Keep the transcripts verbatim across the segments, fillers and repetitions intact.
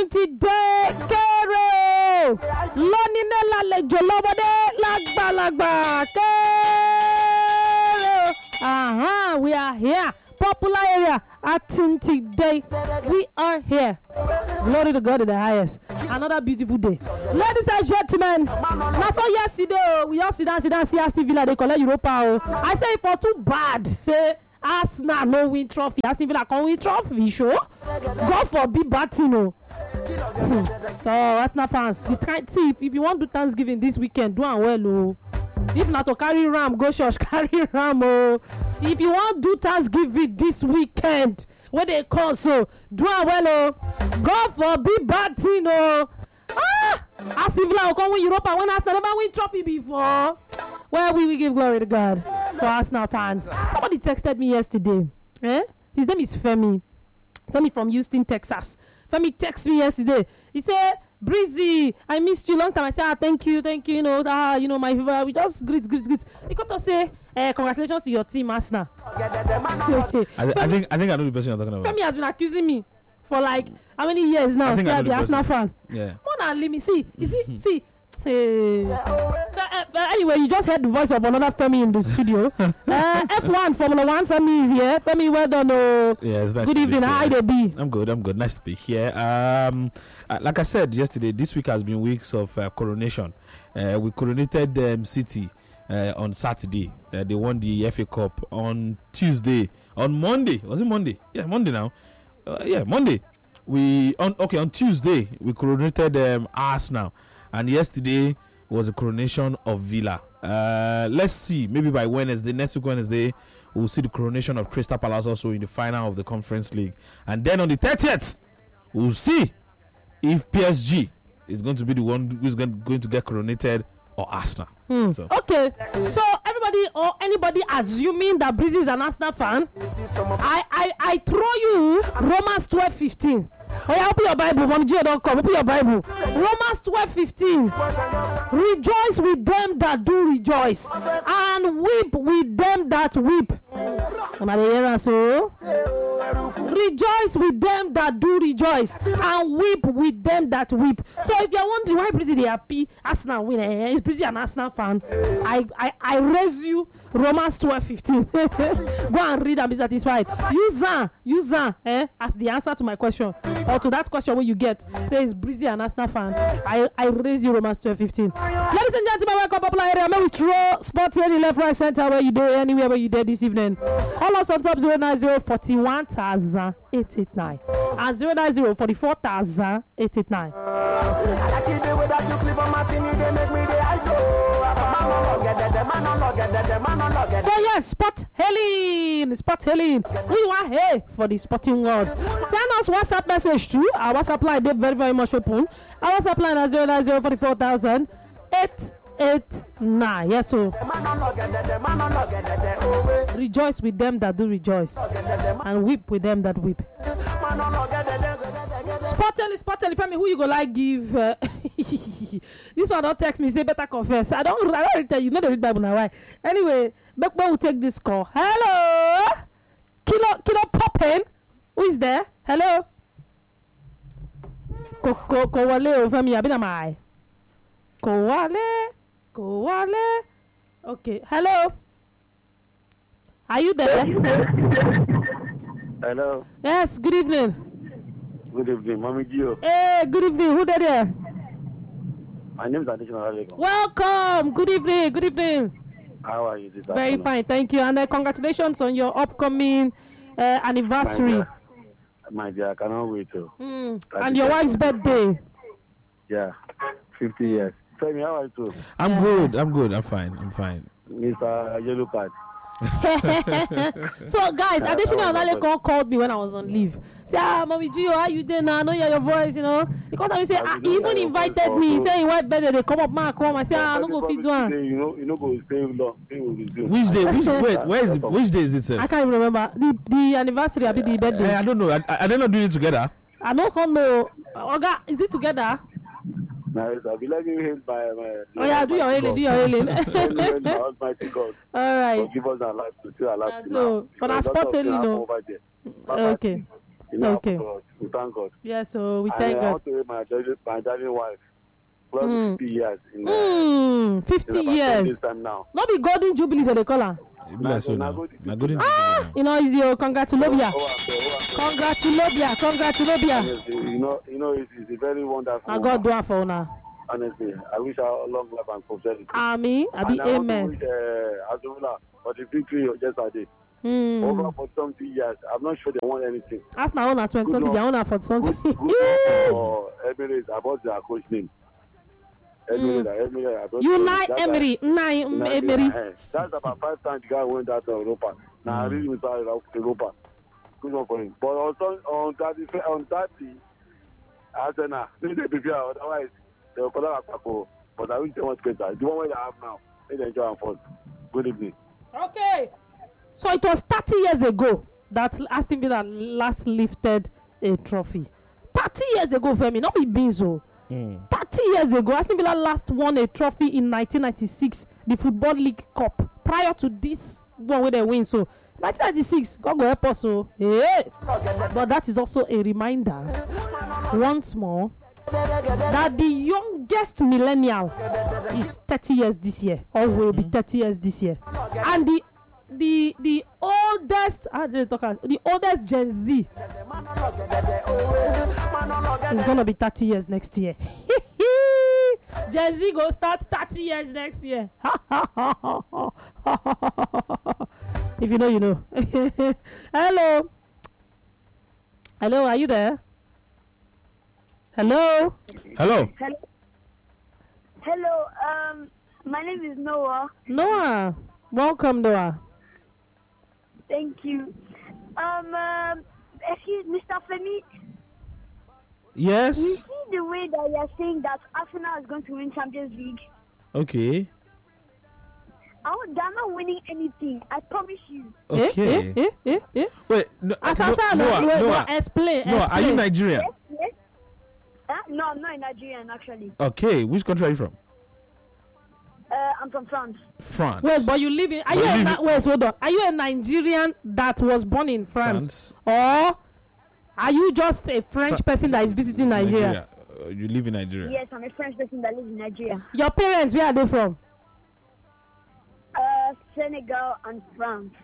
Opportunity Day, Kero. Lonine lalejo lobode lagba lagba. Kero. Aha, we are here. Popular area, Opportunity Day. We are here. Glory to God in the highest. Another beautiful day. Ladies and gentlemen, now so yesterday we all sit down, sit down, see Aston Villa, they collect Europa. I say for too bad. Say Arsenal no win trophy. Aston Villa can win trophy, show. God forbid Batino. So Arsenal fans, the time, see if, if you want to do Thanksgiving this weekend, do it well, oh. If not to carry ram, go church, carry ram, oh. If you want to do Thanksgiving this weekend, where they call so, do it well, oh. God forbid Batino. Ah! Aston Villa will come win Europa when Arsenal never win trophy before. Well, we will give glory to God for Arsenal fans. Somebody texted me yesterday. Eh? His name is Femi. Femi from Houston, Texas. Femi texted me yesterday. He said, Breezy, I missed you long time. I said, ah, thank you, thank you. You know, ah, you know, my favor. We just greet, greet, greet. He got to say, eh, congratulations to your team, Arsenal. Okay. I, th- I think I think I know the person you're talking about. Femi has been accusing me for like how many years now? See, I'm the Arsenal fan. Yeah. More than let me see. You see, see. Hey. So, uh, uh, anyway, you just heard the voice of another Femi in the studio. uh, F one Formula One Femi is here. Femi, well done. Oh. Yeah, it's nice good evening. How they be? I'm good. I'm good. Nice to be here. Um, uh, like I said yesterday, this week has been weeks of uh, coronation. Uh, we coronated um, City uh, on Saturday. Uh, they won the F A Cup on Tuesday. On Monday, was it Monday? Yeah, Monday now. Uh, yeah, Monday. We on okay on Tuesday we coronated um, Arsenal. And yesterday was the coronation of Villa. Uh, let's see, maybe by Wednesday, next week Wednesday, we'll see the coronation of Crystal Palace also in the final of the Conference League. And then on the thirtieth, we'll see if P S G is going to be the one who's going to get coronated or Arsenal. Hmm. So. Okay, so everybody or anybody assuming that Breezy is an Arsenal fan, I, I, I throw you Romans twelve fifteen. Oh yeah, open your Bible. Mommy G don't come. Open your Bible. Romans twelve fifteen. Rejoice with them that do rejoice, and weep with them that weep. So, rejoice with them that do rejoice, and weep with them that weep. So if you're wondering why Breezy they happy, Arsenal win, eh? Is Breezy an Arsenal fan? I I I raise you Romans twelve fifteen. Go and read and be satisfied. Use that, use that, eh, as the answer to my question. Or to that question when you get, say is Breezy an Arsenal fan? I, I raise you Romans twelve fifteen. Ladies and gentlemen, welcome popular area. May we throw sports any left, right, center where you do, anywhere where you did this evening. Call us on top zero nine zero forty-one thousand eight eight nine and zero nine zero forty-four thousand eight eight nine. So yes, spot hailing, spot hailing. We want hey for the sporting world. Send us WhatsApp message too. Our WhatsApp line is very very much open. Our WhatsApp line is zero nine zero forty-four thousand eight eight nine. Yes, so rejoice with them that do rejoice, and weep with them that weep. Sportly, sportly, family, who you go like give? Uh, this one don't text me, say better confess. I don't, I don't really tell you. You know the read Bible now, why? Anyway, Bekbo will take this call. Hello, Kilo, Kilo Poppin. Who is there? Hello. Ko ko ko wale o family, abina mai. Ko wale, ko wale. Okay. Hello. Are you there? Hello. Yes. Good evening. Good evening, Mommy Gio. Hey, good evening. Who there? there? My name is Additional. Welcome. Good evening. Good evening. How are you this Very afternoon? fine. Thank you. And uh, congratulations on your upcoming uh, anniversary. My dear, my dear, I cannot wait to. Mm. And your wife's birthday. Yeah, fifty years. Tell me, how are you too? I'm good. I'm good. I'm fine. I'm fine. Mister Yellow Card. So, guys, Yeah, Additional that was Naleko called me when I was on leave. Say, ah, Mommy Gio, how you doing now? I know you hear your voice, you know. Because I say, ah, he even invited me. He said, he white birthday, they come up, man, come. I say, ah, I'm not going to feed one. You know, you know, go stay long. Stay with you. Which day? Which wait? Where is it? Which day is it, sir? I can't even remember. The the anniversary, I be the birthday. Uh, I don't know. Are, are they not doing it together? I don't know. Oga, is it together? Nice. I'll be letting you hate my. my Oh, yeah, do your hailing, do your hailing. Almighty God. All right. Give us our life to see our life. Yeah, so, but I spotted, you know. Okay. You know, Okay. God, we thank God. Yeah, so we And thank I God. want to my darling, my darling wife. Plus Mm. fifty years. In, uh, Mm, fifty in about ten years. days time now. Not be golden jubilee that they call her. E be like so Na- now. na go the Na golden people. jubilee now. You know, easy. Oh, congratulobia. Oh, I'm there, oh, I'm there. Congratulobia. Congratulobia. Honestly, you know, you know, it's, it's a very wonderful. I God do it for una. Honestly, I wish her a long life and prosperity. Amen. I be And I want to amen. wish uh, Azula for the victory yesterday. Mm. Over for something years, I'm not sure they want anything. That's now una twenty Good something. luck. They una forty something. Good, good for Emirates about their coach name. Emirates, Emirates. I don't know. Unai That's Emery. Unai like- Emery. eh, That's about five times the guy went out to Europa. Now I really miss out Europa. Good one for him. But on Sun- on thirty on thirty, Arsenal need to prepare. Otherwise, they will collect a couple. But I wish they want better. The one where they have now, let them enjoy and fun. Good evening. Okay. So it was thirty years ago that Aston Villa last lifted a trophy. thirty years ago, Femi, not be Benzo. Mm. thirty years ago, Aston Villa last won a trophy in nineteen ninety-six, the Football League Cup. Prior to this one where they win, so nineteen ninety-six, God go help us. So, hey. But that is also a reminder, once more, that the youngest millennial is thirty years this year, or will be thirty years this year, and the the the oldest how do they talk about, the oldest Gen Z is gonna be thirty years next year. Gen Z go start thirty years next year. If you know, you know. Hello. Hello, are you there? Hello. Hello. Hello. Hello. Um, my name is Noah. Noah. Welcome, Noah. Thank you. Um, um excuse Mister Femi. You Yes. see the way that you are saying that Arsenal is going to win Champions League? Okay. Oh, they're not winning anything. I promise you. Okay. Eh, eh, eh, eh. Wait. No, As no, I said, Noah, no, no, Noah, no, explain. Noah, are you explain. Nigerian? Yes, yes. Huh? No, I'm not a Nigerian actually. Okay. Which country are you from? Uh, I'm from France. France. Wait, but you live in. Are But you you a, live Ni- in- wait? Hold on. Are you a Nigerian that was born in France, or are you just a French Fra- person that is visiting Nigeria? Uh, you live in Nigeria. Yes, I'm a French person that lives in Nigeria. Your parents, where are they from? Uh, Senegal and France.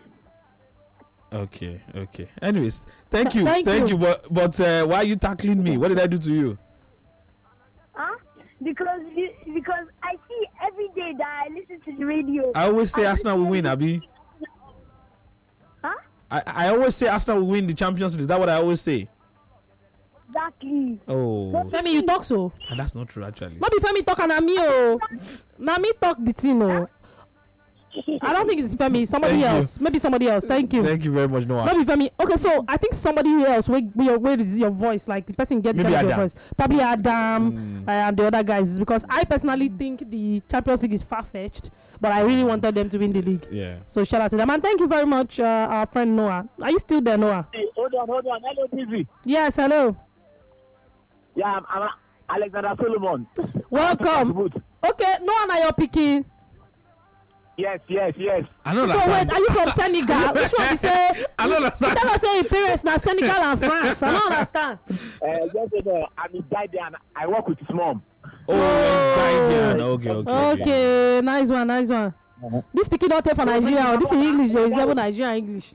Okay. Okay. Anyways, thank you. Thank Thank you. you. But but uh, why are you tackling me? What did I do to you? Huh? Because you, because I see every day that I listen to the radio. I always say I Arsenal will win, Abi. Huh? I, I always say Arsenal will win the Champions League. Is that what I always say? Exactly. Oh, Femi, you talk so. and that's not true actually. No be Femi talk and na me oh. Na me talk the thing oh. I don't think it's Femi. Somebody Thank you. else. Maybe somebody else. Thank you. Thank you very much, Noah. Not be Femi. Okay, so I think somebody else. Where where, where is your voice? Like the person get Maybe kind of your Adam. voice. Probably Adam Mm. uh, and the other guys. Because I personally think the Champions League is far fetched, but I really wanted them to win the league. Yeah. So shout out to them and thank you very much, uh, our friend Noah. Are you still there, Noah? Hey, hold on, hold on. Hello, T V. Yes. Hello. Yeah, I'm, I'm Alexander Solomon. Welcome. Good. Okay, Noah, now you're picking. Yes, yes, yes. I don't So wait, understand. are you from Senegal? Which one you say? I don't understand. Tell us say your parents now Senegal and France. I don't understand. Uh, just you know, I'm in Guardian and I work with his mom. Oh, it's Guardian. Okay, okay. Okay, nice one, nice one. Uh-huh. This speaking not for Nigeria. Oh, this is English. There is level Nigerian English.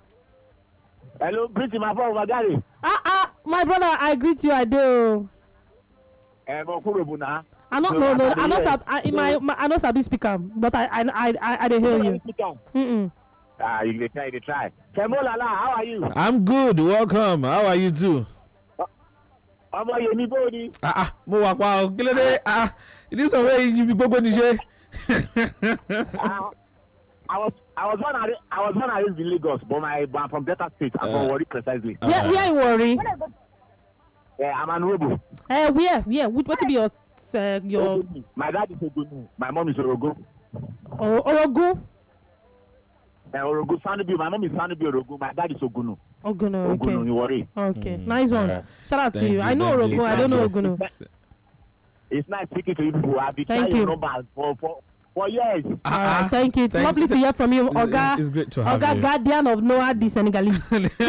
Hello, greet my phone, Magari. Ah ah, my brother, I greet you. I do. Eh, Mokurobuna. I not no no. I not sab. I in my, my I not sabi speak am, but I I I I, I dey hear you. Mm Ah, you dey try, you dey try. Femolala, how are you? I'm good. Welcome. How are you too? Ọmọ Yemi Boni. Ah ah, mo wà pa o. Kí ló dé? Ah, this one wey you be gbogbo ni ṣe. Ah, I was I was born at I was born at in Lagos, but my but I'm from Delta State. I'm from Uh, Warri precisely. mm. Where where you worry? Yeah, I'm an Robo. Eh, where where? What what be your uh, your My dad is Ogunu. My mom is Orogo. oh, Orogun? Uh, Orogo Sanubi. My mom is Sanubi Orogo. My dad is Ogunu. Ogunu. Ogunu, Okay. you worry. Okay. Mm, Nice one. alright. Shout out to Thank you. you, I know thank you, Orogun. I don't know thank Ogunu. It's nice speaking to you people. I've been Thank trying you. your number for, for for years. All right, thank you. It's Thank lovely you. to hear from you, Oga. It's great to have Oga you. Guardian of Noah, the Senegalese.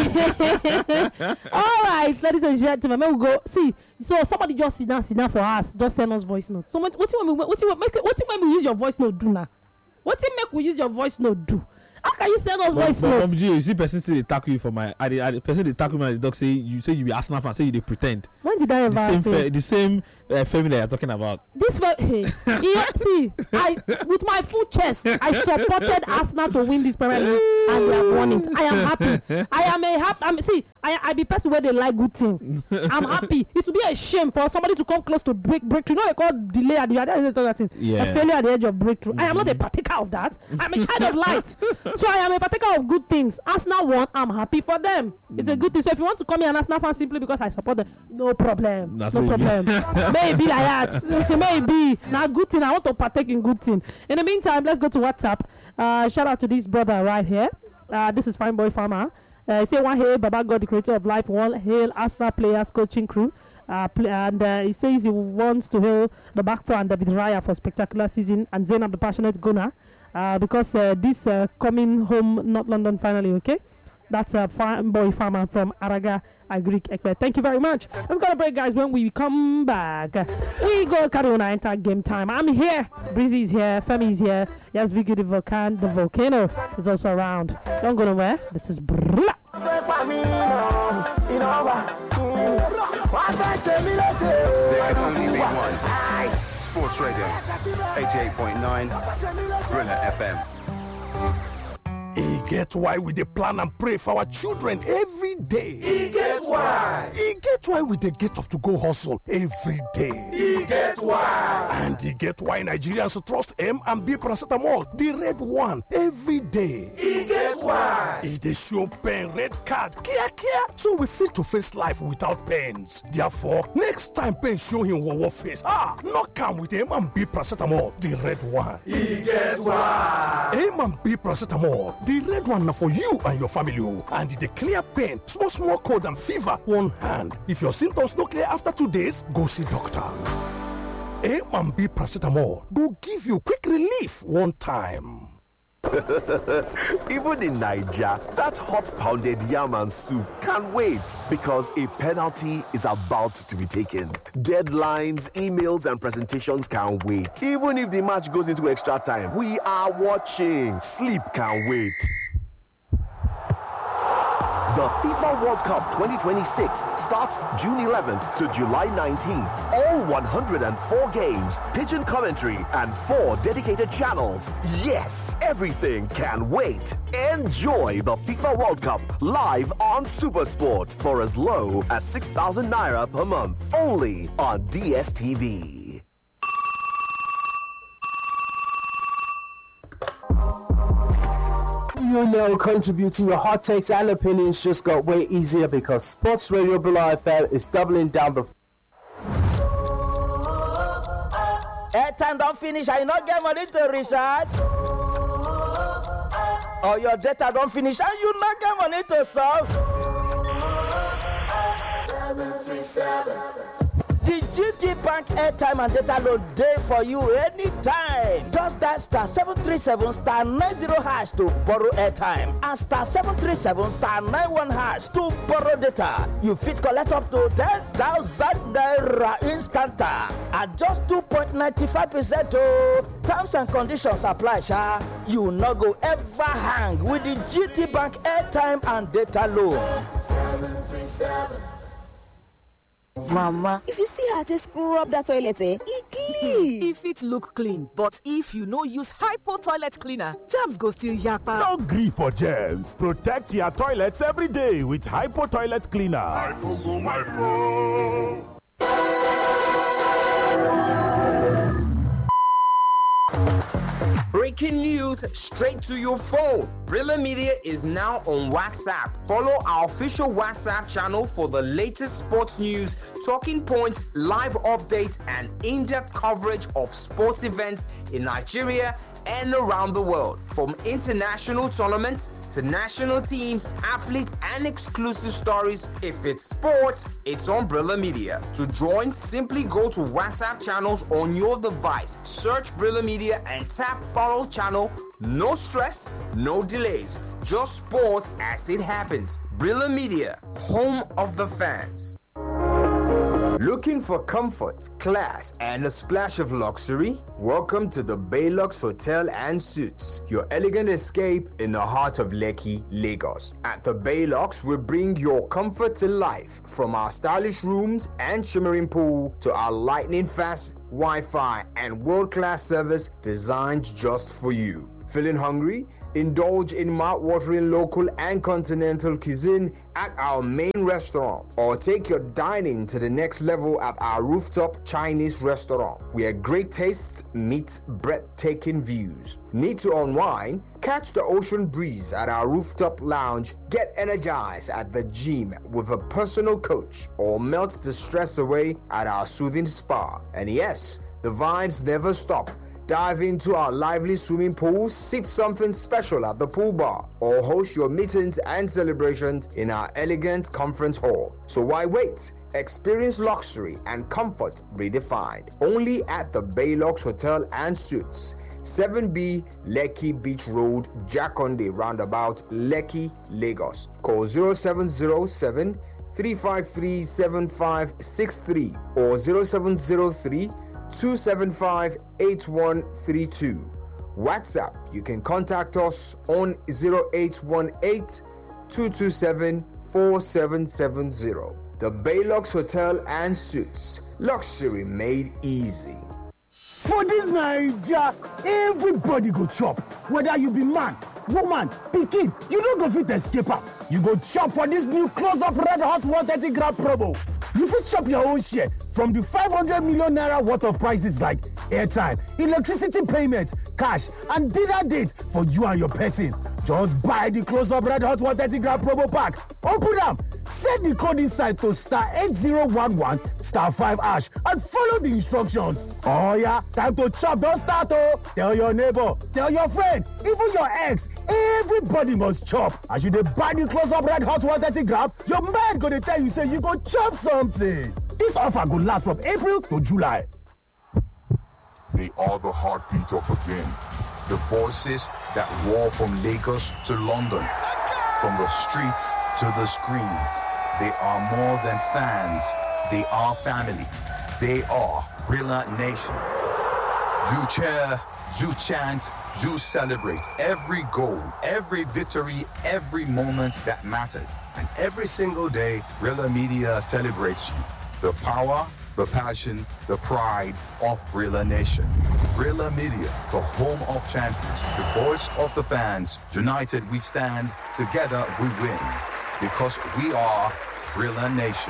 All right, ladies and gentlemen, may we go. See, so somebody just sit down, sit down for us. Just send us voice notes. So what, what you want me? What you want? Make, what you want me use your voice note do now? What you make we use your voice note do? How can you send us But, voice but, notes? but, you see, person say they tackle you for my. I, I, I person they tackle me and the dog say you say you be Arsenal fan. Say you they pretend. When did I ever The same, say? fe- the same uh, family that you're talking about. This very hey, yeah, see, I with my full chest, I supported Arsenal to win this Premier League, and they have won it. I am happy. I am a happy. I'm see, I I be person where they like good thing. I'm happy. It would be a shame for somebody to come close to break breakthrough. You know, they call delay at the other that thing. Yeah. A failure at the edge of breakthrough. Mm-hmm. I am not a partaker of that. I'm a child of light, so I am a partaker of good things. Arsenal won. I'm happy for them. It's a good thing. So if you want to call me an Arsenal fan simply because I support them, no problem. That's no what you problem. Maybe like that. Maybe now good thing. I want to partake in good thing. In the meantime, let's go to WhatsApp. Uh, shout out to this brother right here. Uh, this is Fine Boy Farmer. Uh, he say one hail Baba God, the creator of life. One hail Arsenal players coaching crew. Uh, play, and uh, he says he wants to hail the back four and David Raya for spectacular season and Zainab the passionate gunner uh, because uh, this uh, coming home not London finally. Okay, that's a Fine Boy Farmer from Araga. Agric Ekpe. Thank you very much. Let's go to break, guys. When we come back, we go carry on our entire game time. I'm here. Breezy is here. Femi is here. Yes, Vicky the Volcan, the volcano is also around. Don't go nowhere. This is Brula. There can only be one. Sports Radio, eighty-eight point nine, Brilla F M. E get why we dey plan and pray for our children every day. E get why. E get why we dey get up to go hustle every day. E get why. And e get why Nigerians trust M and B paracetamol, the red one, every day. E get why. E dey show pain red card kia kia, so we fit to face life without pains. Therefore, next time pain show him wawa face, ah, knock am with M and B paracetamol, the red one. E get why. M and B paracetamol. The red one na for you and your family, and it dey clear pain, small small cold and fever, one hand. If your symptoms no clear after two days, go see doctor. A and B paracetamol go give you quick relief one time. Even in Nigeria, that hot pounded yam and soup can't wait because a penalty is about to be taken. Deadlines, emails, and presentations can't wait. Even if the match goes into extra time, we are watching. Sleep can't wait. The FIFA World Cup twenty twenty-six starts June eleventh to July nineteenth. All one hundred four games, pigeon commentary, and four dedicated channels. Yes, everything can wait. Enjoy the FIFA World Cup live on SuperSport for as low as six thousand naira per month. Only on D S T V. You know, contributing your hot takes and opinions just got way easier because Sports Radio Brilla F M is doubling down. Bef- Airtime don't finish, I not get money to recharge. Or your data don't finish, and you not get money to solve. seven three seven. The G T Bank airtime and data load day for you anytime. Just that star seven three seven star nine zero hash to borrow airtime and star seven three seven star nine one hash to borrow data. You fit collect up to ten thousand naira instanta at just two point nine five percent. Oh, terms and conditions apply, sha. You no go ever hang with the G T Bank airtime and data loan. seven three seven. Mama, if you see how to scrub that toilet, eh? It clean. If it look clean, but if you no use Hypo toilet cleaner, germs go still yakpa. No gree for germs. Protect your toilets every day with Hypo toilet cleaner. Hypo go Hypo. Breaking news straight to your phone. Brilla Media is now on WhatsApp. Follow our official WhatsApp channel for the latest sports news, talking points, live updates, and in-depth coverage of sports events in Nigeria and around the world. From international tournaments to national teams, athletes, and exclusive stories. If it's sport, it's Umbrella Media. To join, simply go to WhatsApp channels on your device. Search Brilla Media and tap follow channel. No stress, no delays. Just sports as it happens. Brilla Media, home of the fans. Looking for comfort, class, and a splash of luxury? Welcome to the Baylux Hotel and Suites, your elegant escape in the heart of Lekki, Lagos. At the Baylux, we bring your comfort to life, from our stylish rooms and shimmering pool to our lightning-fast Wi-Fi and world-class service designed just for you. Feeling hungry? Indulge in mouth-watering local and continental cuisine at our main restaurant, or take your dining to the next level at our rooftop Chinese restaurant, where great tastes meet breathtaking views. Need to unwind? Catch the ocean breeze at our rooftop lounge, get energized at the gym with a personal coach, or melt the stress away at our soothing spa. And yes, the vibes never stop. Dive into our lively swimming pool, sip something special at the pool bar, or host your meetings and celebrations in our elegant conference hall. So why wait? Experience luxury and comfort redefined. Only at the Baylux Hotel and Suites, seven B Lekki Beach Road, Jakonde Roundabout, Lekki, Lagos. Call zero seven zero seven, three five three, seven five six three or zero seven zero three, two seven five, eight one three two. WhatsApp, you can contact us on zero eight one eight, two two seven, four seven seven zero. The Baylux Hotel and Suites, luxury made easy. For this Naija, everybody go chop. Whether you be man, woman, pikin, you don't go fit escape am. You go chop for this new close-up red hot one thirty gram promo. You fit chop your own share from the five hundred million naira worth of prices like airtime, electricity payment, cash, and dinner date for you and your person. Just buy the close-up red hot one thirty gram promo pack. Open them, set the code inside to star eight zero one one star five hash and follow the instructions. Oh yeah, time to chop, don't start oh. Tell your neighbor, tell your friend, even your ex, everybody must chop. As you dey buy the close-up red hot one thirty gram, your man gonna tell you say you go chop something. This offer go last from April to July. They are the heartbeat of the game. The voices that roar from Lagos to London. From the streets to the screens. They are more than fans. They are family. They are Brilla Nation. You cheer, you chant, you celebrate every goal, every victory, every moment that matters. And every single day, Brilla Media celebrates you. The power, the passion, the pride of Brilla Nation. Brilla Media, the home of champions, the voice of the fans. United we stand, together we win. Because we are Brilla Nation.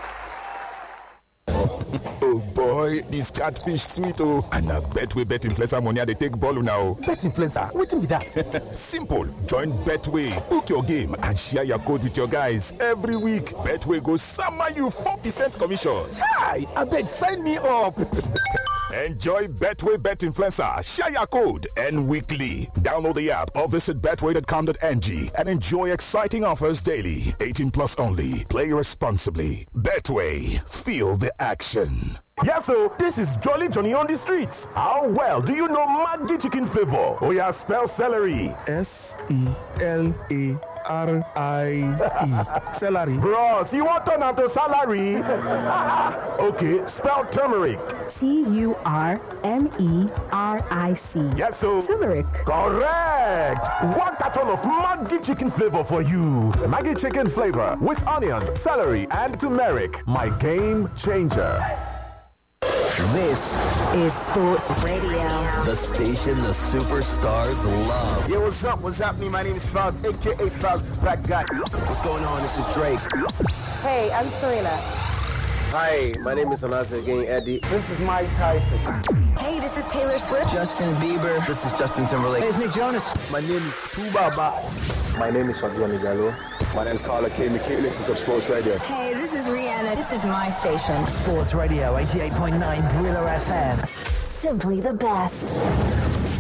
Oh boy, this catfish sweet oh. And I bet we bet influencer money they take ball now. Bet influencer, what be that? Simple. Join Betway, book your game and share your code with your guys every week. Betway goes summer you four percent commission. Hi, I bet sign me up. Enjoy Betway Bet Influencer, share your code, and weekly. Download the app or visit betway dot com dot n g and enjoy exciting offers daily. eighteen plus only. Play responsibly. Betway, feel the action. Yes, so this is Jolly Johnny on the streets. How well do you know Maggi chicken flavor? Oh yeah, spell celery. S E L A R I E. Celery. Bros, you want to turn to salary? Okay, spell turmeric. T U R M E R I C. Yes, so. Turmeric. Correct. One carton of Maggi chicken flavor for you. Maggi chicken flavor with onions, celery, and turmeric. My game changer. This is Sports Radio. The station the superstars love. Yo, what's up? What's happening? My name is Faust, a k a. Faust the Black Guy. What's going on? This is Drake. Hey, I'm Serena. Hi, my name is Anasa again, Eddie. This is Mike Tyson. Hey, this is Taylor Swift. Justin Bieber. This is Justin Timberlake. Hey, it's Nick Jonas. My name is Tubaba. My name is Johnny Gallo. My name is Carla K. McKee. Listen to Sports Radio. Hey, this is Rihanna. This is my station. Sports Radio, eighty-eight point nine Brilla F M. Simply the best.